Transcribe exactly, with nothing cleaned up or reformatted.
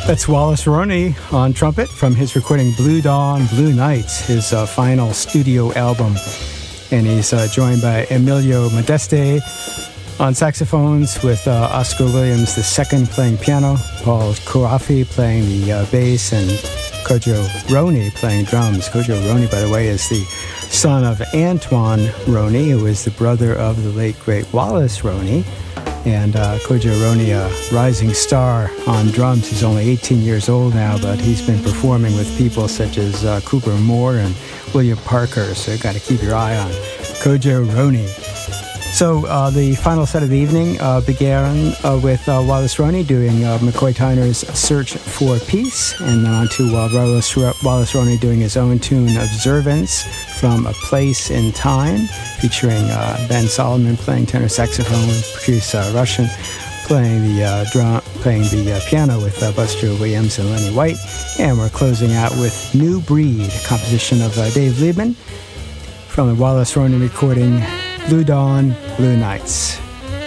That's Wallace Roney on trumpet from his recording Blue Dawn, Blue Nights, his uh, final studio album. And he's uh, joined by Emilio Modeste on saxophones with uh, Oscar Williams the second playing piano, Paul Karafi playing the uh, bass, and Kojo Roney playing drums. Kojo Roney, by the way, is the son of Antoine Roney, who is the brother of the late, great Wallace Roney. And uh, Kojo Roney, a rising star on drums. He's only eighteen years old now, but he's been performing with people such as uh, Cooper Moore and William Parker, so you've got to keep your eye on Kojo Roney. So uh, the final set of the evening uh, began uh, with uh, Wallace Roney doing uh, McCoy Tyner's Search for Peace, and then on to uh, Wallace, Wallace Roney doing his own tune, Observance, from A Place in Time, featuring uh, Ben Solomon playing tenor saxophone, Patrice uh, Russian playing the uh, drum, playing the uh, piano with uh, Buster Williams and Lenny White, and we're closing out with New Breed, a composition of uh, Dave Liebman from the Wallace Roney recording Blue Dawn, Blue Nights.